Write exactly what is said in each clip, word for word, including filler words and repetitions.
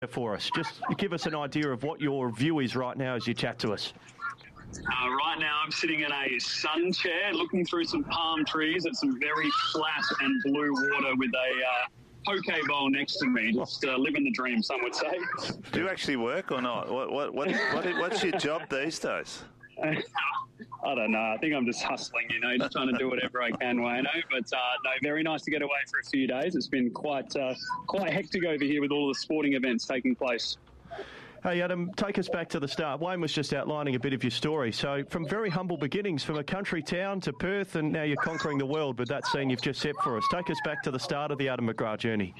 for us? Just give us an idea of what your view is right now as you chat to us. Uh, right now I'm sitting in a sun chair looking through some palm trees at some very flat and blue water with a uh, poke bowl next to me. Just uh, living the dream, some would say. Do you actually work or not? What, what, what, what what's your job these days? I don't know. I think I'm just hustling, you know, just trying to do whatever I can, Wayno. But uh, no, very nice to get away for a few days. It's been quite uh, quite hectic over here with all the sporting events taking place. Hey, Adam, take us back to the start. Wayne was just outlining a bit of your story. So from very humble beginnings, from a country town to Perth, and now you're conquering the world with that scene you've just set for us. Take us back to the start of the Adam McGrath journey.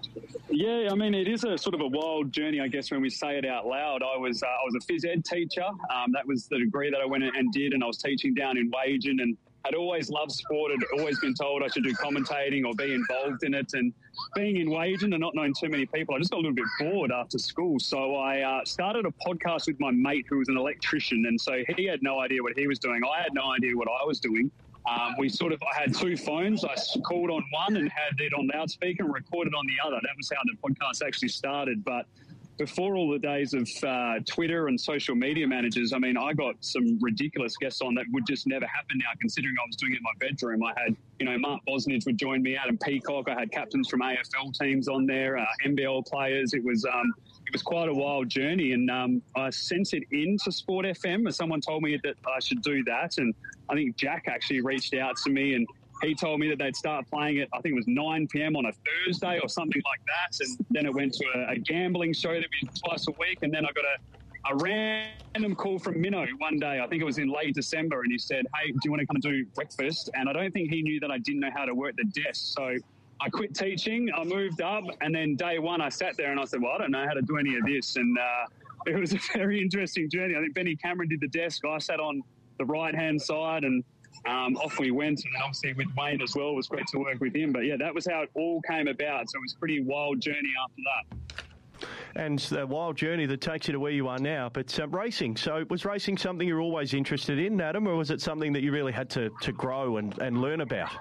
Yeah, I mean, it is a sort of a wild journey, I guess, when we say it out loud. I was uh, I was a phys ed teacher. Um, that was the degree that I went and did, and I was teaching down in Wagen, and I'd always loved sport. I'd always been told I should do commentating or be involved in it. And being in Wagen and not knowing too many people, I just got a little bit bored after school. So I uh, started a podcast with my mate who was an electrician, and so he had no idea what he was doing. I had no idea what I was doing. Um, we sort of, I had two phones. I called on one and had it on loudspeaker and recorded on the other. That was how the podcast actually started. But before all the days of uh, Twitter and social media managers, I mean, I got some ridiculous guests on that would just never happen now, considering I was doing it in my bedroom. I had, you know, Mark Bosnich would join me, Adam Peacock. I had captains from A F L teams on there, uh, N B L players. It was um, it was quite a wild journey, and um, I sent it into Sport F M. As someone told me that I should do that, and I think Jack actually reached out to me and he told me that they'd start playing it, I think it was nine p.m. on a Thursday or something like that. And then it went to a, a gambling show that we did twice a week. And then I got a, a random call from Minnow one day. I think it was in late December. And he said, hey, do you want to come and do breakfast? And I don't think he knew that I didn't know how to work the desk. So I quit teaching. I moved up. And then day one, I sat there and I said, well, I don't know how to do any of this. And uh, it was a very interesting journey. I think Benny Cameron did the desk. I sat on the right-hand side and Um, off we went, and then obviously with Wayne as well, it was great to work with him. But yeah, that was how it all came about. So it was a pretty wild journey after that. And the wild journey that takes you to where you are now. But uh, racing, so was racing something you're always interested in, Adam, or was it something that you really had to, to grow and, and learn about?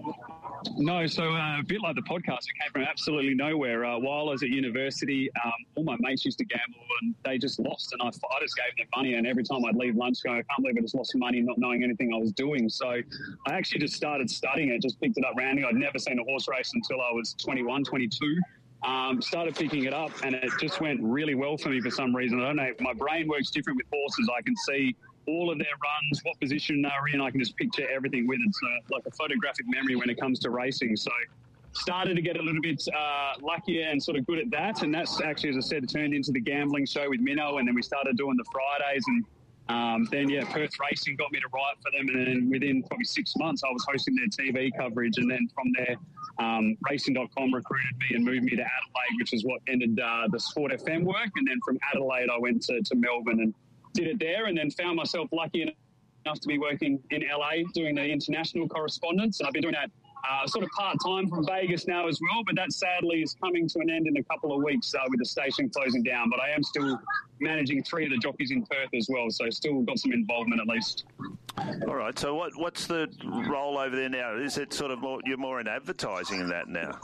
No, so uh, a bit like the podcast, it came from absolutely nowhere. Uh, while I was at university, um, all my mates used to gamble and they just lost, and I, I just gave them money, and every time I'd leave lunch going, I can't believe I just lost some money not knowing anything I was doing. So I actually just started studying it, just picked it up rounding. I'd never seen a horse race until I was twenty-one, twenty-two. Um, started picking it up, and it just went really well for me for some reason. I don't know, my brain works different with horses. I can see all of their runs, what position they're in. I can just picture everything with it. So like a photographic memory when it comes to racing. So started to get a little bit uh, luckier and sort of good at that. And that's actually, as I said, turned into the gambling show with Minnow. And then we started doing the Fridays. And um, then, yeah, Perth Racing got me to write for them. And then within probably six months, I was hosting their T V coverage. And then from there, um, racing dot com recruited me and moved me to Adelaide, which is what ended uh, the Sport F M work. And then from Adelaide, I went to, to Melbourne and did it there, and then found myself lucky enough to be working in L A doing the international correspondence. And I've been doing that uh, sort of part-time from Vegas now as well, but that sadly is coming to an end in a couple of weeks uh, with the station closing down. But I am still managing three of the jockeys in Perth as well, so still got some involvement at least. All right, so what what's the role over there now? Is it sort of more, you're more in advertising in that now?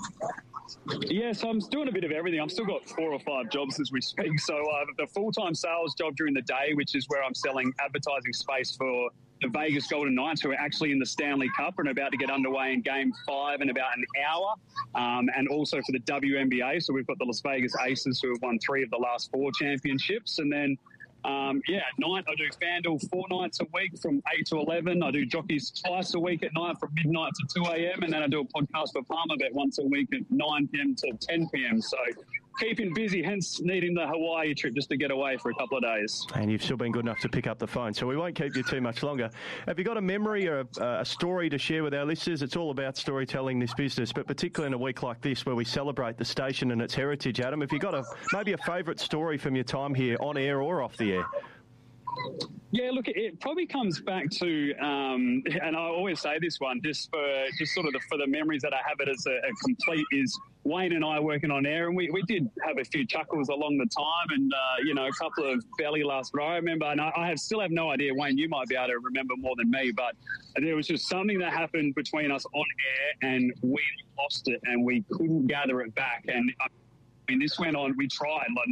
Yeah, so I'm doing a bit of everything. I've still got four or five jobs as we speak. So I have the full-time sales job during the day, which is where I'm selling advertising space for the Vegas Golden Knights, who are actually in the Stanley Cup and about to get underway in Game five in about an hour, um, and also for the W N B A. So we've got the Las Vegas Aces, who have won three of the last four championships. And then Um, yeah, at night I do FanDuel four nights a week from eight to eleven. I do jockeys twice a week at night from midnight to two a.m. and then I do a podcast for Palmerbet once a week at nine p.m. to ten p.m. So keeping busy, hence needing the Hawaii trip just to get away for a couple of days. And you've still been good enough to pick up the phone, so we won't keep you too much longer. Have you got a memory or a, a story to share with our listeners? It's all about storytelling, this business, but particularly in a week like this where we celebrate the station and its heritage, Adam, have you got a maybe a favourite story from your time here on air or off the air? Yeah, look, it probably comes back to, um, and I always say this one, just for just sort of the, for the memories that I have it as a, a complete, is Wayne and I working on air, and we, we did have a few chuckles along the time, and uh, you know, a couple of belly laughs. But I remember, and I, I have still have no idea, Wayne, you might be able to remember more than me, but there was just something that happened between us on air, and we lost it, and we couldn't gather it back, and. I mean, this went on, we tried, like,